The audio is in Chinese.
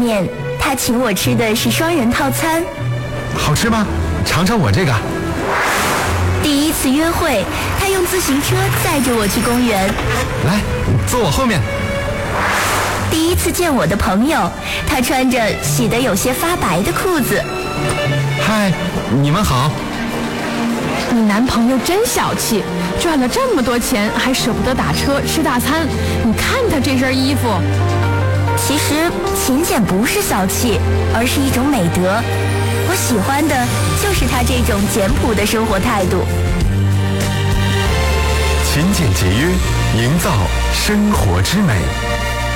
面，他请我吃的是双人套餐。 好吃吗？尝尝我这个。 第一次约会，他用自行车载着我去公园。 来，坐我后面。 第一次见我的朋友，他穿着洗得有些发白的裤子。 嗨，你们好。 你男朋友真小气，赚了这么多钱还舍不得打车吃大餐。你看他这身衣服。 其实勤俭不是小气，而是一种美德。我喜欢的就是他这种简朴的生活态度。 勤俭节约，营造生活之美。